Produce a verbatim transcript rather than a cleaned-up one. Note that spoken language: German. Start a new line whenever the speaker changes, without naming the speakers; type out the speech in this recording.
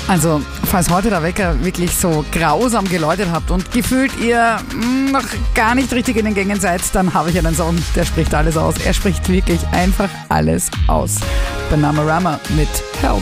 Also, falls heute der Wecker wirklich so grausam geläutet habt und gefühlt ihr mh, noch gar nicht richtig in den Gängen seid, dann habe ich einen Song, der spricht alles aus. Er spricht wirklich einfach alles aus. Bananarama mit Help.